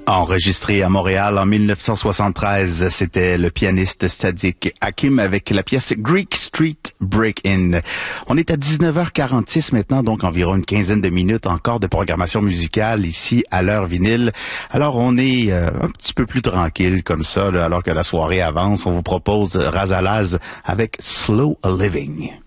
Enregistré à Montréal en 1973, c'était le pianiste Sadiq Hakim avec la pièce Greek Street Break-In. On est à 19h46 maintenant, donc environ une quinzaine de minutes encore de programmation musicale ici à l'heure vinyle. Alors on est un petit peu plus tranquille comme ça, là, alors que la soirée avance. On vous propose Razalaz avec Slow Living.